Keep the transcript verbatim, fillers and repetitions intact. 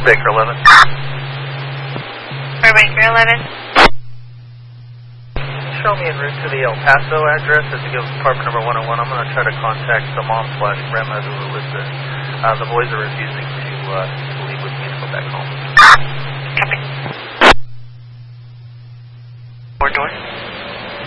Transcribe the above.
Baker eleven. For Baker eleven. Show me en route to the El Paso address as you give apartment number one oh one. I'm going to try to contact the mom slash grandmother who lives there. Uh, the boys are refusing to, uh, to leave with me to go back home.